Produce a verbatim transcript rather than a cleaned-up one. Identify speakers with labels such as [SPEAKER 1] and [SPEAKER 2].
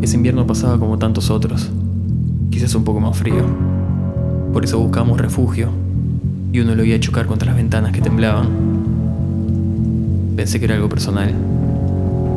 [SPEAKER 1] ese invierno pasaba como tantos otros, quizás un poco más frío. Por eso buscamos refugio, y uno lo oía chocar contra las ventanas que temblaban. Pensé que era algo personal,